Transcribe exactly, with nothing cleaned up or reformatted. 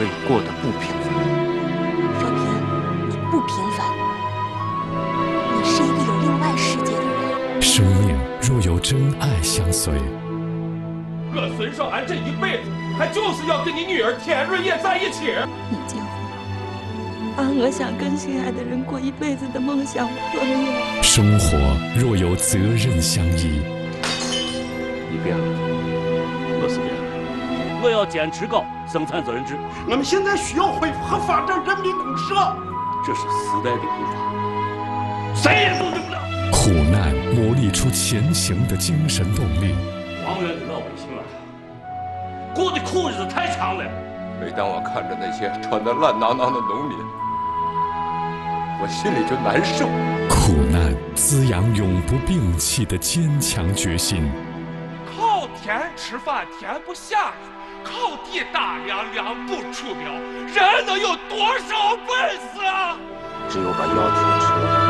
可以过得不平凡。 少平，你不平凡，你是一个有另外世界的人。 生命若有真爱相随， 我孙少安这一辈子，他就是要跟你女儿田润叶在一起。 你结婚，把我想跟心爱的人过一辈子的梦想破灭。 生活若有责任相依， 你变了，我是变了。我要坚持搞生产责任制。 我们现在需要恢复和发展人民公社， 这是时代的步伐，谁也阻止不了。 苦难磨砺出前行的精神动力。 王源的老百姓啊，过的苦日子太长了。 每当我看着那些穿得烂囊囊的农民，我心里就难受。 苦难滋养永不摒弃的坚强决心。 靠天吃饭，天不下雨；靠地打粮，粮不出苗。人能有多少本事啊？ 只有把腰挺直。